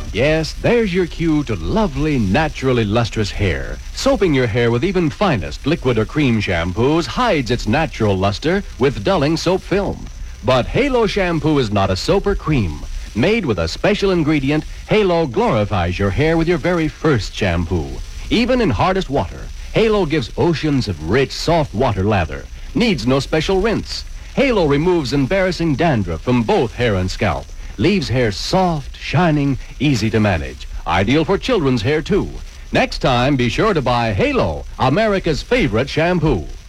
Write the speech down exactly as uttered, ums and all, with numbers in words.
Yes, there's your cue to lovely, naturally lustrous hair. Soaping your hair with even finest liquid or cream shampoos hides its natural luster with dulling soap film. But Halo shampoo is not a soap or cream. Made with a special ingredient, Halo glorifies your hair with your very first shampoo. Even in hardest water, Halo gives oceans of rich, soft water lather. Needs no special rinse. Halo removes embarrassing dandruff from both hair and scalp. Leaves hair soft, shining, easy to manage. Ideal for children's hair, too. Next time, be sure to buy Halo, America's favorite shampoo.